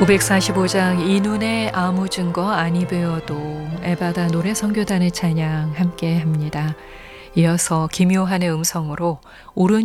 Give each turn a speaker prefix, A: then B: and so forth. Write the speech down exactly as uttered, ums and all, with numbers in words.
A: 구백사십오 장 이 눈에 아무 증거 아니 베어도 에바다 노래 선교단의 찬양 함께 합니다. 이어서 김요한의 음성으로 오른